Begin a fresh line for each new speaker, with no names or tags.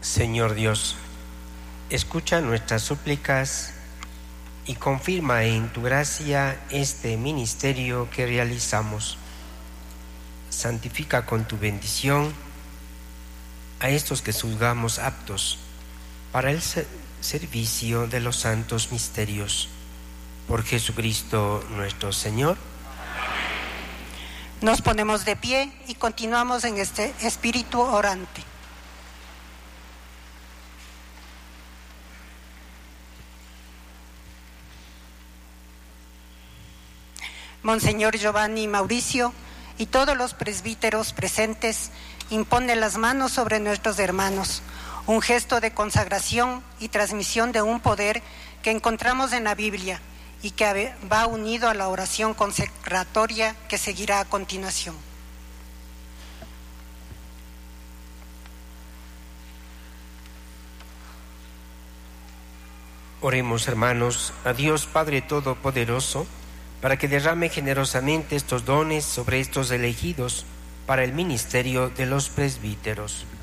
Señor Dios, escucha nuestras súplicas y confirma en tu gracia este ministerio que realizamos. Santifica con tu bendición a estos que juzgamos aptos para el servicio de los santos misterios. Por Jesucristo nuestro Señor.
Nos ponemos de pie y continuamos en este espíritu orante. Monseñor Giovanni Mauricio y todos los presbíteros presentes, impone las manos sobre nuestros hermanos, un gesto de consagración y transmisión de un poder que encontramos en la Biblia y que va unido a la oración consecratoria que seguirá a continuación.
Oremos, hermanos, a Dios Padre Todopoderoso, para que derrame generosamente estos dones sobre estos elegidos para el ministerio de los presbíteros.